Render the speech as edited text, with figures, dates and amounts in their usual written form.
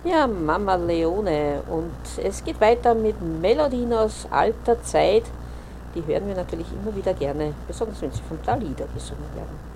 Ja, Mama Leone. Und es geht weiter mit Melodien aus alter Zeit. Die hören wir natürlich immer wieder gerne, besonders wenn sie von Dalida gesungen werden.